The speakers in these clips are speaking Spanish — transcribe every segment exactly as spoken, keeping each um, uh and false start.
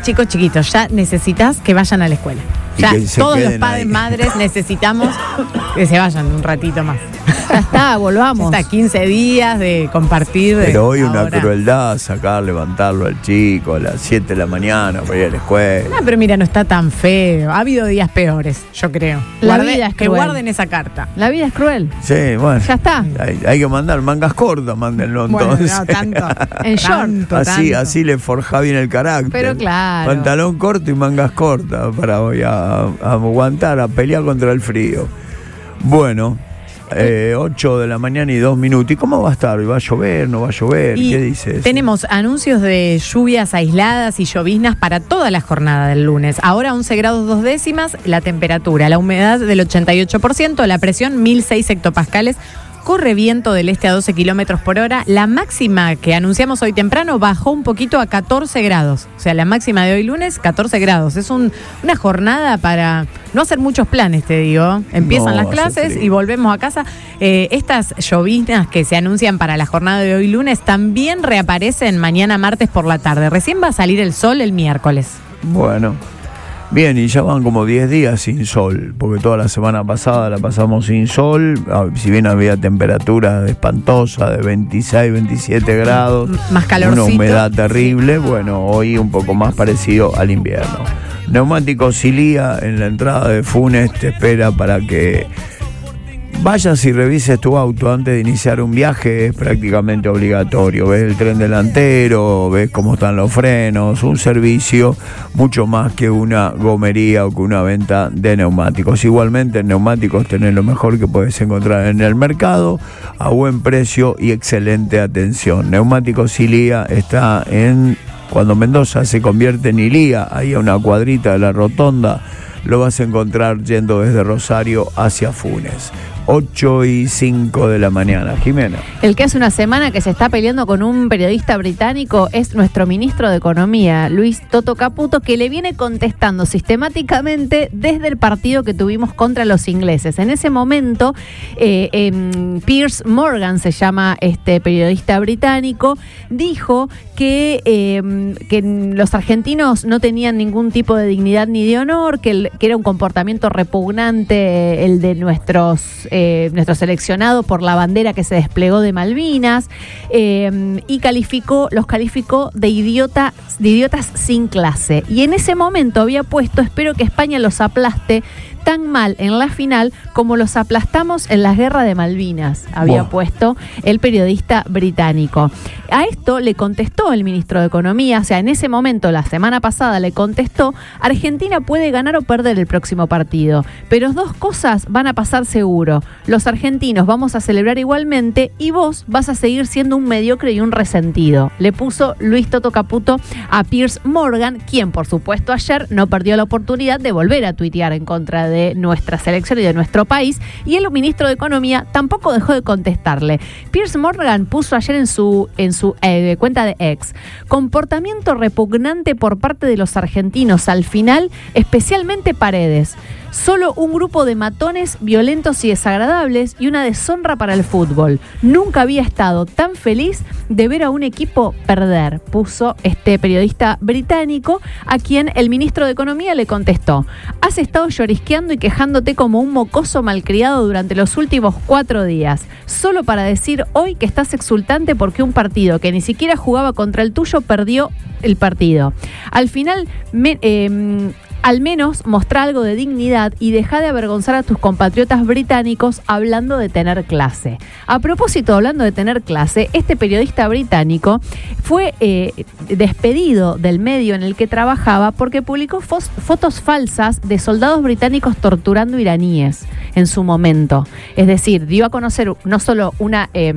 chicos chiquitos, ya necesitas que vayan a la escuela. Ya todos los padres, ahí. madres necesitamos que se vayan un ratito más. Ya está, volvamos. Ya está, quince días de compartir. Pero hoy ahora. Una crueldad sacar, levantarlo al chico a las siete de la mañana para ir a la escuela. No, pero mira, no está tan feo. Ha habido días peores, yo creo. La Guarde, vida es que cruel. guarden esa carta. La vida es cruel. Sí, bueno. Ya está. Hay, hay que mandar mangas cortas, mándenlo entonces. Bueno, no, tanto. En short. Tanto, así, tanto. así le forja bien el carácter. Pero claro. Pantalón corto y mangas cortas para hoy a, a aguantar, a pelear contra el frío. Bueno, eh, ocho de la mañana y dos minutos. ¿Y cómo va a estar? ¿Va a llover? ¿No va a llover? Y ¿Qué dices? tenemos anuncios de lluvias aisladas y lloviznas para toda la jornada del lunes. Ahora once grados dos décimas, la temperatura, la humedad del ochenta y ocho por ciento, la presión mil seis hectopascales. Corre viento del este a doce kilómetros por hora. La máxima que anunciamos hoy temprano bajó un poquito a catorce grados. O sea, la máxima de hoy lunes, catorce grados. Es un, una jornada para no hacer muchos planes, te digo. Empiezan No, las clases frío. y volvemos a casa. Eh, estas lloviznas que se anuncian para la jornada de hoy lunes también reaparecen mañana martes por la tarde. Recién va a salir el sol el miércoles. Bueno. Bien, y ya van como diez días sin sol, porque toda la semana pasada la pasamos sin sol, si bien había temperatura espantosa de veintiséis, veintisiete grados, Más calorcito. una humedad terrible, bueno, hoy un poco más parecido al invierno. Neumático Silía en la entrada de Funes te espera para que vayas y revises tu auto antes de iniciar un viaje, es prácticamente obligatorio. Ves el tren delantero, ves cómo están los frenos, un servicio mucho más que una gomería o que una venta de neumáticos. Igualmente en neumáticos tenés lo mejor que puedes encontrar en el mercado, a buen precio y excelente atención. Neumáticos Silía está en, cuando Mendoza se convierte en Ilía, ahí a una cuadrita de la rotonda, lo vas a encontrar yendo desde Rosario hacia Funes. ocho y cinco de la mañana. Jimena. El que hace una semana que se está peleando con un periodista británico es nuestro ministro de Economía, Luis Toto Caputo, que le viene contestando sistemáticamente desde el partido que tuvimos contra los ingleses. En ese momento, eh, eh, Piers Morgan, se llama este periodista británico, dijo que, eh, que los argentinos no tenían ningún tipo de dignidad ni de honor, que, el, que era un comportamiento repugnante el de nuestros... Eh, nuestro seleccionado por la bandera que se desplegó de Malvinas, eh, y calificó, los calificó de idiotas, de idiotas sin clase. Y en ese momento había puesto: espero que España los aplaste tan mal en la final como los aplastamos en la guerra de Malvinas, había Wow. puesto el periodista británico. A esto le contestó el ministro de Economía, o sea, en ese momento, la semana pasada, le contestó: Argentina puede ganar o perder el próximo partido, pero dos cosas van a pasar seguro. Los argentinos vamos a celebrar igualmente y vos vas a seguir siendo un mediocre y un resentido. Le puso Luis Toto Caputo a Piers Morgan, quien, por supuesto, ayer no perdió la oportunidad de volver a tuitear en contra de nuestra selección y de nuestro país, y el ministro de Economía tampoco dejó de contestarle. Piers Morgan puso ayer en su, en su eh, cuenta de X: comportamiento repugnante por parte de los argentinos al final, especialmente Paredes. Solo un grupo de matones violentos y desagradables y una deshonra para el fútbol. Nunca había estado tan feliz de ver a un equipo perder, puso este periodista británico, a quien el ministro de Economía le contestó: has estado llorisqueando y quejándote como un mocoso malcriado durante los últimos cuatro días, solo para decir hoy que estás exultante porque un partido que ni siquiera jugaba contra el tuyo perdió el partido. Al final, me, eh, al menos mostrá algo de dignidad y deja de avergonzar a tus compatriotas británicos hablando de tener clase. A propósito, hablando de tener clase, este periodista británico fue eh, despedido del medio en el que trabajaba porque publicó fos- fotos falsas de soldados británicos torturando iraníes en su momento. Es decir, dio a conocer no solo una... Eh,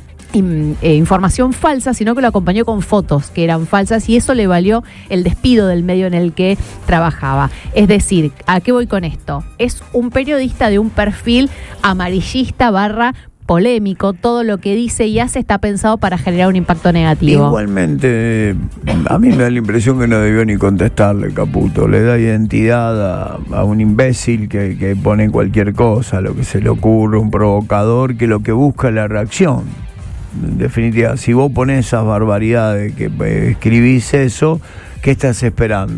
información falsa, sino que lo acompañó con fotos que eran falsas, y eso le valió el despido del medio en el que trabajaba. Es decir, ¿a qué voy con esto? Es un periodista de un perfil amarillista barra polémico. Todo lo que dice y hace está pensado para generar un impacto negativo. Igualmente, a mí me da la impresión que no debió ni contestarle Caputo. Le da identidad a, a un imbécil que, que pone cualquier cosa, lo que se le ocurre, un provocador que lo que busca es la reacción. En definitiva, si vos ponés esas barbaridades, que eh, escribís eso, ¿qué estás esperando?